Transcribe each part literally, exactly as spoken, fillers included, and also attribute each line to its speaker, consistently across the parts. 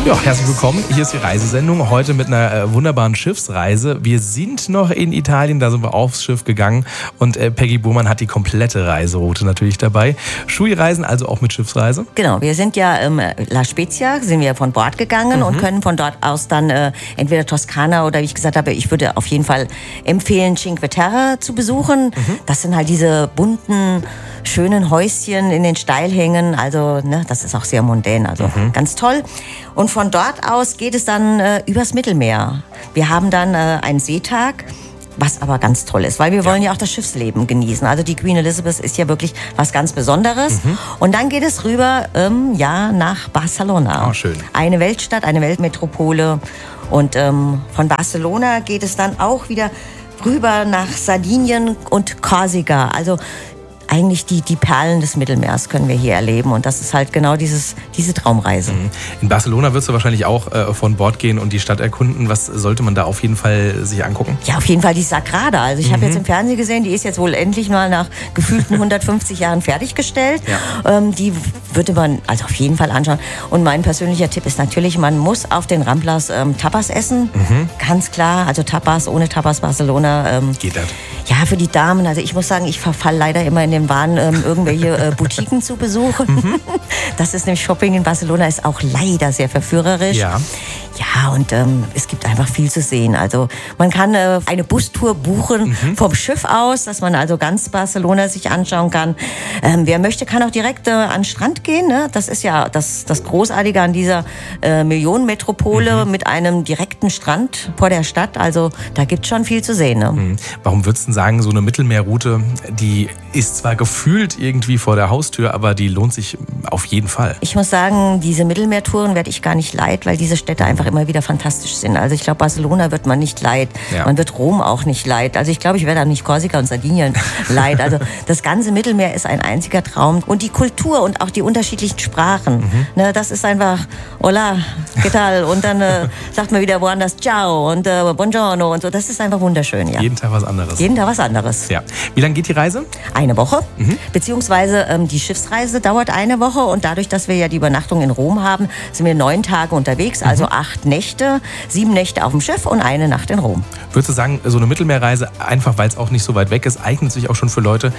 Speaker 1: Ja, herzlich willkommen. Hier ist die Reisesendung. Heute mit einer äh, wunderbaren Schiffsreise. Wir sind noch in Italien, da sind wir aufs Schiff gegangen. Und äh, Peggy Burmann hat die komplette Reiseroute natürlich dabei. Schuhi-Reisen, also auch mit Schiffsreise?
Speaker 2: Genau, wir sind ja ähm, La Spezia, sind wir von Bord gegangen mhm. und können von dort aus dann äh, entweder Toskana oder wie ich gesagt habe, ich würde auf jeden Fall empfehlen, Cinque Terre zu besuchen. Mhm. Das sind halt diese bunten, schönen Häuschen in den Steilhängen. Also ne, das ist auch sehr mondän, also mhm. ganz toll. Und von dort aus geht es dann äh, übers Mittelmeer. Wir haben dann äh, einen Seetag, was aber ganz toll ist, weil wir wollen ja, ja auch das Schiffsleben genießen. Also die Queen Elizabeth ist ja wirklich was ganz Besonderes. Mhm. Und dann geht es rüber ähm, ja, nach Barcelona.
Speaker 1: Oh, schön.
Speaker 2: Eine Weltstadt, eine Weltmetropole. Und ähm, von Barcelona geht es dann auch wieder rüber nach Sardinien und Korsika. Also eigentlich die, die Perlen des Mittelmeers können wir hier erleben. Und das ist halt genau dieses, diese Traumreise.
Speaker 1: In Barcelona wirst du wahrscheinlich auch äh, von Bord gehen und die Stadt erkunden. Was sollte man da auf jeden Fall sich angucken?
Speaker 2: Ja, auf jeden Fall die Sagrada. Also ich mhm. habe jetzt im Fernsehen gesehen, die ist jetzt wohl endlich mal nach gefühlten hundertfünfzig Jahren fertiggestellt. Ja. Ähm, die würde man also auf jeden Fall anschauen. Und mein persönlicher Tipp ist natürlich, man muss auf den Ramblas ähm, Tapas essen. Mhm. Ganz klar, also Tapas, ohne Tapas Barcelona. Ähm,
Speaker 1: Geht das?
Speaker 2: Ja, für die Damen. Also ich muss sagen, ich verfall leider immer in den Wahn, ähm, irgendwelche äh, Boutiquen zu besuchen. Mhm. Das ist nämlich Shopping in Barcelona, ist auch leider sehr verführerisch.
Speaker 1: Ja.
Speaker 2: Ja, und ähm, es gibt einfach viel zu sehen. Also man kann äh, eine Bustour buchen mhm. vom Schiff aus, dass man also ganz Barcelona sich anschauen kann. Ähm, wer möchte, kann auch direkt äh, an den Strand gehen. Ne? Das ist ja das, das Großartige an dieser äh, Millionenmetropole mhm. mit einem direkten Strand vor der Stadt. Also da gibt es schon viel zu sehen. Ne?
Speaker 1: Mhm. Warum würdest du sagen, so eine Mittelmeerroute, die ist zwar gefühlt irgendwie vor der Haustür, aber die lohnt sich auf jeden Fall?
Speaker 2: Ich muss sagen, diese Mittelmeertouren werde ich gar nicht leid, weil diese Städte einfach immer wieder fantastisch sind. Also ich glaube, Barcelona wird man nicht leid. Ja. Man wird Rom auch nicht leid. Also ich glaube, ich werde auch nicht Korsika und Sardinien leid. Also das ganze Mittelmeer ist ein einziger Traum. Und die Kultur und auch die unterschiedlichen Sprachen, mhm. ne, das ist einfach hola, ¿qué tal? Und dann äh, sagt man wieder woanders ciao und äh, buongiorno und so. Das ist einfach wunderschön. Ja.
Speaker 1: Jeden Tag was anderes.
Speaker 2: Jeden Tag was anderes.
Speaker 1: Ja. Wie lange geht die Reise?
Speaker 2: Eine Woche.
Speaker 1: Mhm.
Speaker 2: Beziehungsweise ähm, die Schiffsreise dauert eine Woche. Und dadurch, dass wir ja die Übernachtung in Rom haben, sind wir neun Tage unterwegs. Mhm. Also acht Nächte. Sieben Nächte auf dem Schiff und eine Nacht in Rom.
Speaker 1: Würdest du sagen, so eine Mittelmeerreise, einfach weil es auch nicht so weit weg ist, eignet sich auch schon für Leute,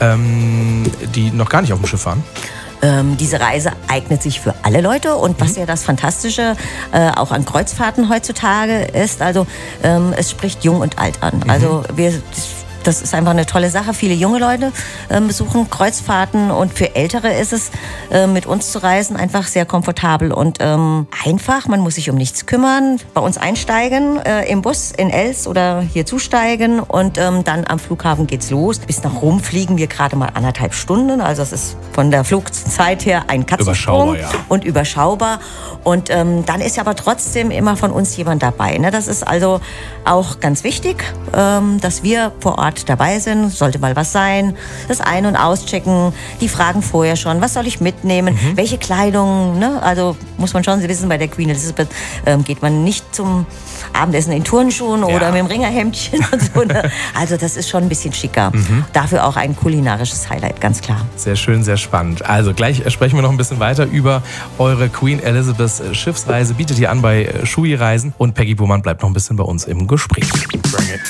Speaker 1: ähm, die noch gar nicht auf dem Schiff waren?
Speaker 2: Ähm, diese Reise eignet sich für alle Leute und was mhm. ja das Fantastische äh, auch an Kreuzfahrten heutzutage ist, also ähm, es spricht jung und alt an. Mhm. Also wir... Das ist einfach eine tolle Sache. Viele junge Leute äh, besuchen Kreuzfahrten und für Ältere ist es, äh, mit uns zu reisen, einfach sehr komfortabel und ähm, einfach. Man muss sich um nichts kümmern. Bei uns einsteigen äh, im Bus in Els oder hier zusteigen und ähm, dann am Flughafen geht's los. Bis nach Rom fliegen wir gerade mal anderthalb Stunden. Also das ist von der Flugzeit her ein Katzensprung.
Speaker 1: Überschaubar, ja.
Speaker 2: Und überschaubar. Und ähm, dann ist ja aber trotzdem immer von uns jemand dabei. Ne? Das ist also auch ganz wichtig, ähm, dass wir vor Ort dabei sind, sollte mal was sein, das Ein- und Auschecken, die fragen vorher schon, was soll ich mitnehmen, mhm. welche Kleidung, ne? Also muss man schon wissen, bei der Queen Elizabeth ähm, geht man nicht zum Abendessen in Turnschuhen ja. oder mit dem Ringerhemdchen und so. Ne? Also das ist schon ein bisschen schicker. Mhm. Dafür auch ein kulinarisches Highlight, ganz klar.
Speaker 1: Sehr schön, sehr spannend. Also gleich sprechen wir noch ein bisschen weiter über eure Queen Elizabeth Schiffsreise. Bietet ihr an bei Schuhi-Reisen und Peggy Burmann bleibt noch ein bisschen bei uns im Gespräch.